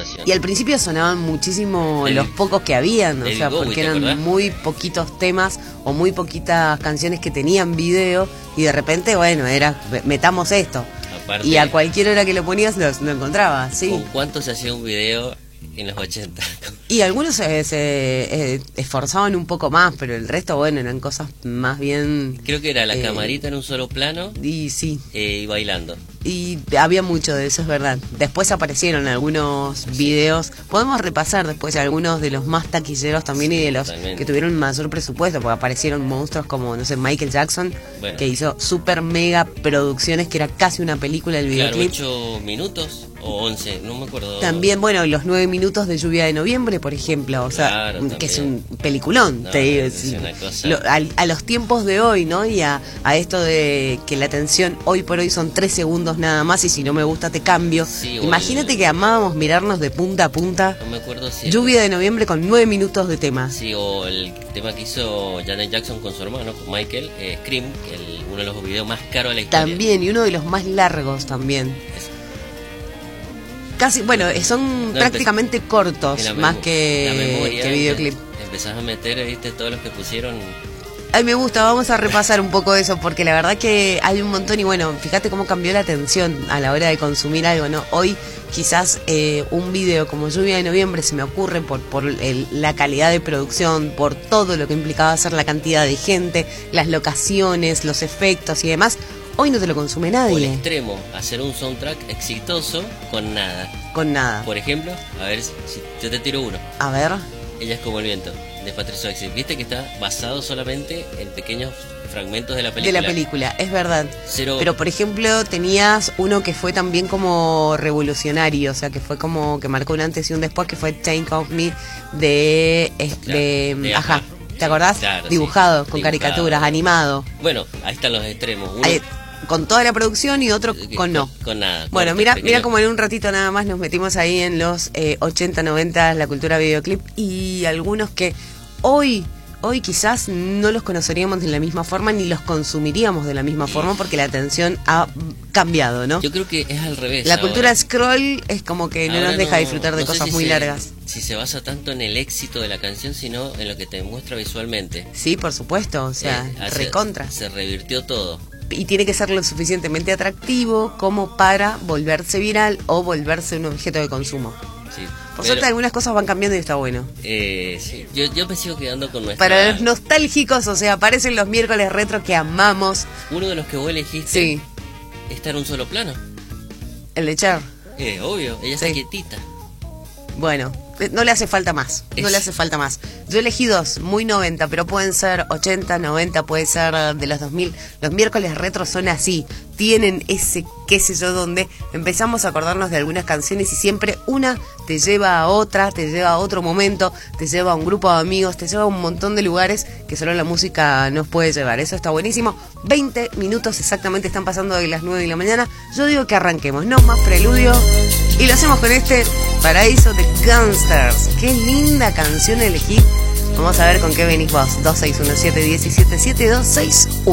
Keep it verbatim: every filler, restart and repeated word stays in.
presentación. Y al principio sonaban muchísimo David, los pocos que habían, o David sea, Bowie, porque ¿te eran acordás? muy poquitos temas o muy poquitas canciones que tenían video y de repente, bueno, era metamos esto. Aparte, Y a cualquier hora que lo ponías lo, lo encontrabas, ¿sí? ¿con cuánto se hacía un video en los ochenta? Y algunos se, se eh, esforzaban un poco más, pero el resto, bueno, eran cosas más bien... Creo que era la eh, camarita en un solo plano Y sí, eh, y bailando. y había mucho de eso, es verdad. Después aparecieron algunos videos. Podemos repasar después algunos de los más taquilleros también y de los Totalmente. que tuvieron mayor presupuesto, porque aparecieron monstruos como, no sé, Michael Jackson, Bueno. que hizo super mega producciones, que era casi una película el Claro, videoclip. ocho minutos o once, no me acuerdo. También, bueno, los nueve minutos de Lluvia de Noviembre, por ejemplo, o sea, Claro, que es también. un peliculón, No, te digo, es sí. una cosa- Lo- a, a los tiempos de hoy, ¿no? Y a, a esto de que la atención hoy por hoy son tres segundos nada más y si no me gusta te cambio. Sí, o Imagínate el- que amábamos mirarnos de punta a punta. No me acuerdo si... Lluvia de Noviembre con nueve minutos de tema. Sí, o el tema que hizo Janet Jackson con su hermano, con Michael, eh, Scream, el, uno de los videos más caros de la historia. También, y uno de los más largos también. Es- Casi, bueno, eh, son No, prácticamente cortos, en la más memo- que, la memoria, que videoclip. empe- Empezás a meter, viste, todos los que pusieron. Ay, me gusta, vamos a repasar un poco eso, porque la verdad que hay un montón y bueno, fíjate cómo cambió la atención a la hora de consumir algo, ¿no? Hoy quizás eh, un video como Lluvia de Noviembre se me ocurre por, por el- la calidad de producción, por todo lo que implicaba hacer la cantidad de gente, las locaciones, los efectos y demás. Hoy no te lo consume O el nadie, extremo, hacer un soundtrack exitoso con nada. con nada. Por ejemplo, a ver si yo te tiro uno. A ver, Ella es como el viento, de Patrick Swayze. Viste que está basado solamente en pequeños fragmentos de la de película. la película, es verdad. Cero- Pero por ejemplo tenías uno que fue también como revolucionario, o sea que fue como que marcó un antes y un después, que fue Take Off Me de, es- Claro, de, de ajá, Ajá. ¿te acordás? Claro, sí. Dibujado, con Dibujado. caricaturas, animado, Bueno, ahí están los extremos. Uno Ahí, con toda la producción y otro que- con no. Con nada. Bueno, cortos, mira, pequeños. mira como en un ratito nada más nos metimos ahí en los eh, ochenta, noventa, la cultura videoclip, y algunos que hoy, hoy quizás no los conoceríamos de la misma forma ni los consumiríamos de la misma forma porque la atención ha cambiado, ¿no? Yo creo que es al revés. La ahora. cultura scroll es como que no Ahora nos deja disfrutar de no sé cosas si muy se- largas. Si se basa tanto en el éxito de la canción, sino en lo que te muestra visualmente. Sí, por supuesto, o sea, Eh, hace- recontra. Se revirtió todo. Y tiene que ser lo suficientemente atractivo como para volverse viral o volverse un objeto de consumo. Sí. Por Pero, suerte algunas cosas van cambiando y está bueno. eh, sí, yo, yo me sigo quedando con nuestra... Para los nostálgicos, o sea, aparecen los miércoles retro que amamos. Uno de los que vos elegiste Sí, está en un solo plano. el de Cher. Eh, obvio, ella Sí. está quietita. Bueno, eh, no le hace falta más, no Es- le hace falta más. Yo elegí dos, muy noventa, pero pueden ser ochenta, noventa, puede ser eh, de los dos mil. Los miércoles retro son así, tienen ese qué sé yo donde empezamos a acordarnos de algunas canciones y siempre una te lleva a otra, te lleva a otro momento, te lleva a un grupo de amigos, te lleva a un montón de lugares que solo la música nos puede llevar. Eso está buenísimo. veinte minutos exactamente están pasando de las nueve de la mañana. Yo digo que arranquemos, no más preludio. Y lo hacemos con este Paraíso de Gangsters. Qué linda canción elegí. Vamos a ver con qué venís vos. dos seis uno siete, uno siete siete dos seis uno.